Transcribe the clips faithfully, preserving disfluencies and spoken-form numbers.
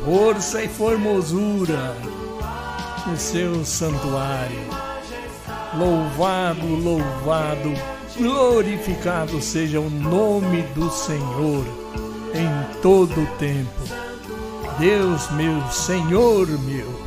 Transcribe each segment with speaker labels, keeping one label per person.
Speaker 1: força e formosura no seu santuário. Louvado, louvado, glorificado seja o nome do Senhor em todo o tempo. Deus meu, Senhor meu.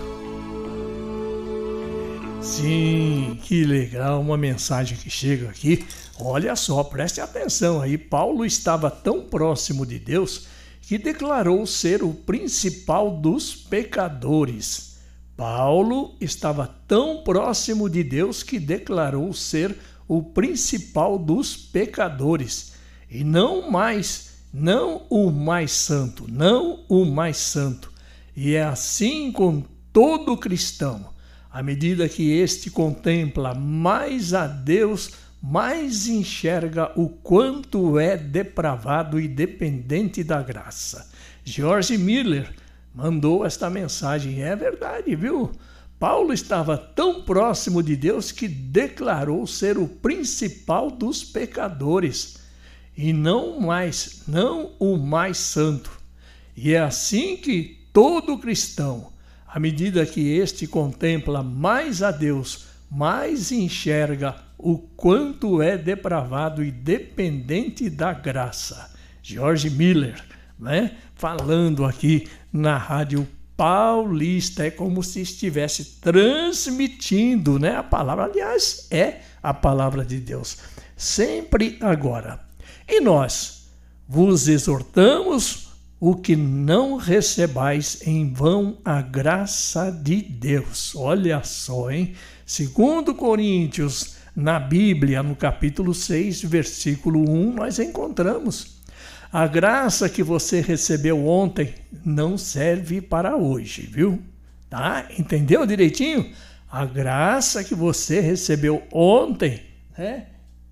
Speaker 1: Sim, que legal, uma mensagem que chega aqui. Olha só, preste atenção aí. Paulo estava tão próximo de Deus que declarou ser o principal dos pecadores. Paulo estava tão próximo de Deus que declarou ser o principal dos pecadores. E não mais, não o mais santo, não o mais santo. E é assim com todo cristão. À medida que este contempla mais a Deus, mais enxerga o quanto é depravado e dependente da graça. George Miller mandou esta mensagem. É verdade, viu? Paulo estava tão próximo de Deus que declarou ser o principal dos pecadores. E não mais, não o mais santo. E é assim que todo cristão, à medida que este contempla mais a Deus, mais enxerga o quanto é depravado e dependente da graça. George Miller, né? Falando aqui na Rádio Paulista, é como se estivesse transmitindo, né? A palavra, aliás, é a palavra de Deus. Sempre agora. E nós vos exortamos o que não recebais em vão a graça de Deus. Olha só, hein? Segundo Coríntios, na Bíblia, no capítulo seis, versículo um, nós encontramos: a graça que você recebeu ontem não serve para hoje, viu? Tá? Entendeu direitinho? A graça que você recebeu ontem, né?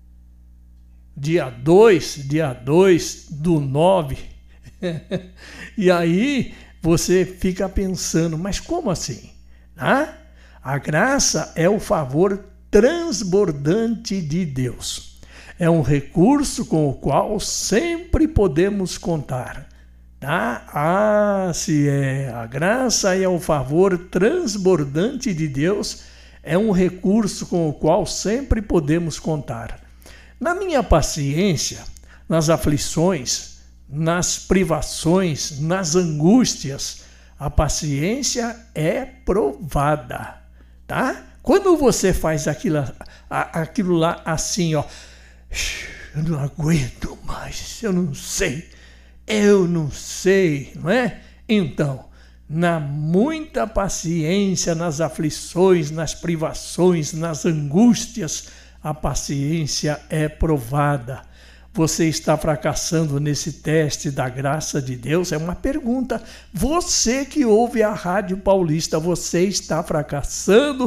Speaker 1: Dia dois, dia dois do nove. E aí você fica pensando, mas como assim? Ah? A graça é o favor transbordante de Deus. É um recurso com o qual sempre podemos contar. Tá? Ah, se é a graça é o favor transbordante de Deus, é um recurso com o qual sempre podemos contar. Na minha paciência, nas aflições, nas privações, nas angústias, a paciência é provada, tá? Quando você faz aquilo, aquilo lá assim, ó, eu não aguento mais, eu não sei, eu não sei, não é? Então, na muita paciência, nas aflições, nas privações, nas angústias, a paciência é provada. Você está fracassando nesse teste da graça de Deus? É uma pergunta. Você que ouve a Rádio Paulista, você está fracassando,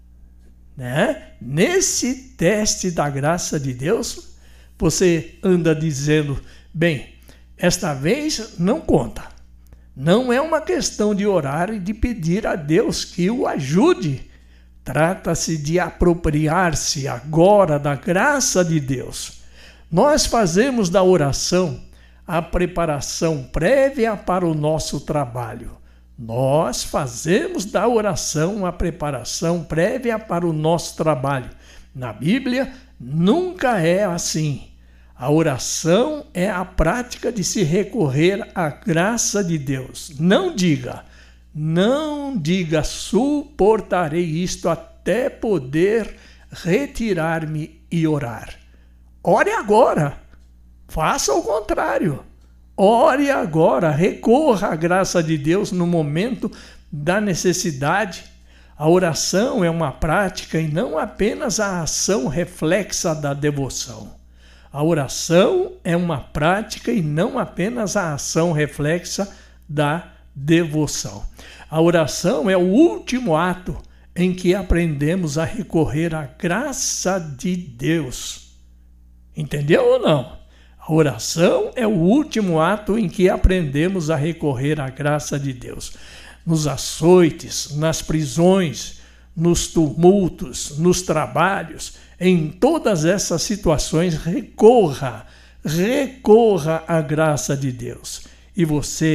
Speaker 1: né? Nesse teste da graça de Deus? Você anda dizendo, bem, esta vez não conta. Não é uma questão de orar e de pedir a Deus que o ajude. Trata-se de apropriar-se agora da graça de Deus. Nós fazemos da oração a preparação prévia para o nosso trabalho. Nós fazemos da oração a preparação prévia para o nosso trabalho. Na Bíblia, nunca é assim. A oração é a prática de se recorrer à graça de Deus. Não diga, não diga, suportarei isto até poder retirar-me e orar. Ore agora, faça o contrário. Ore agora, recorra à graça de Deus no momento da necessidade. A oração é uma prática e não apenas a ação reflexa da devoção. A oração é uma prática e não apenas a ação reflexa da devoção. A oração é o último ato em que aprendemos a recorrer à graça de Deus. Entendeu ou não? A oração é o último ato em que aprendemos a recorrer à graça de Deus. Nos açoites, nas prisões, nos tumultos, nos trabalhos, em todas essas situações, recorra, recorra à graça de Deus. E você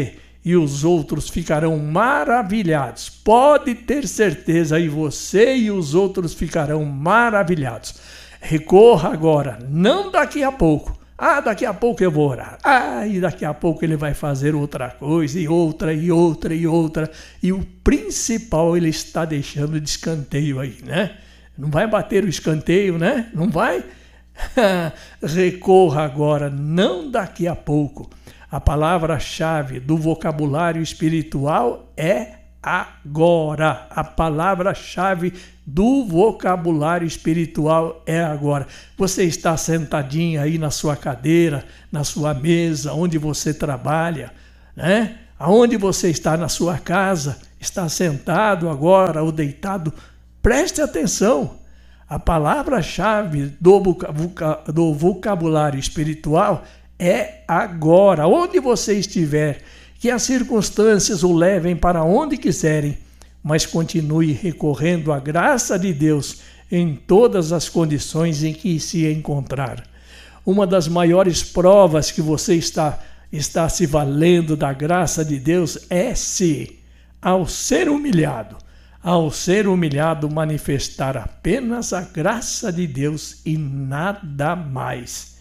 Speaker 1: e os outros ficarão maravilhados. Pode ter certeza, e você e os outros ficarão maravilhados. Recorra agora, não daqui a pouco. Ah, daqui a pouco eu vou orar. Ah, e daqui a pouco ele vai fazer outra coisa, e outra, e outra, e outra. E o principal ele está deixando de escanteio aí, né? Não vai bater o escanteio, né? Não vai? Recorra agora, não daqui a pouco. A palavra-chave do vocabulário espiritual é agora. A palavra-chave do vocabulário espiritual é agora. Você está sentadinho aí na sua cadeira, na sua mesa, onde você trabalha, né? Aonde você está na sua casa, está sentado agora ou deitado, preste atenção. A palavra-chave do, voca- do vocabulário espiritual é agora. Onde você estiver, que as circunstâncias o levem para onde quiserem, mas continue recorrendo à graça de Deus em todas as condições em que se encontrar. Uma das maiores provas que você está, está se valendo da graça de Deus é se, ao ser humilhado, ao ser humilhado, manifestar apenas a graça de Deus e nada mais.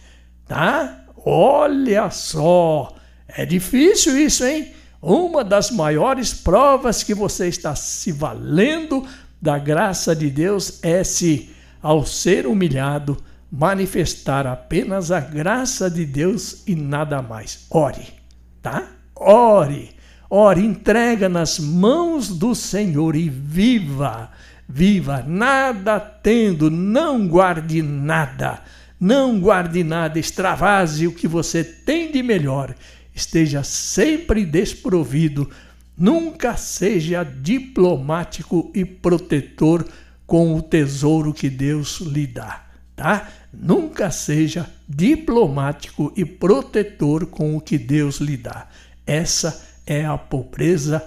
Speaker 1: Tá? Olha só! É difícil isso, hein? Uma das maiores provas que você está se valendo da graça de Deus é se, ao ser humilhado, manifestar apenas a graça de Deus e nada mais. Ore, tá? Ore. Ore, entrega nas mãos do Senhor e viva, viva, nada tendo, não guarde nada, não guarde nada, extravase o que você tem de melhor, esteja sempre desprovido, nunca seja diplomático e protetor com o tesouro que Deus lhe dá, tá? Nunca seja diplomático e protetor com o que Deus lhe dá. Essa é a pobreza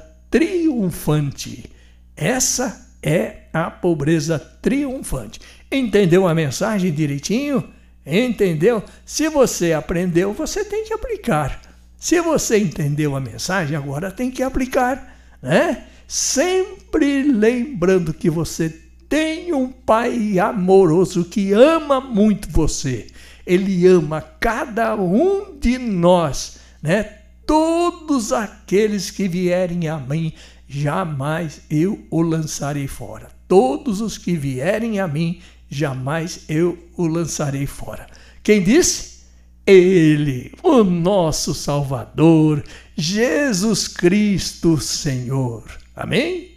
Speaker 1: triunfante. Essa é a pobreza triunfante. Entendeu a mensagem direitinho? Entendeu? Se você aprendeu, você tem que aplicar. Se você entendeu a mensagem, agora tem que aplicar, né? Sempre lembrando que você tem um Pai amoroso que ama muito você. Ele ama cada um de nós, né? Todos aqueles que vierem a mim, jamais eu o lançarei fora. Todos os que vierem a mim, jamais eu o lançarei fora. Quem disse? Ele, o nosso Salvador, Jesus Cristo, Senhor. Amém?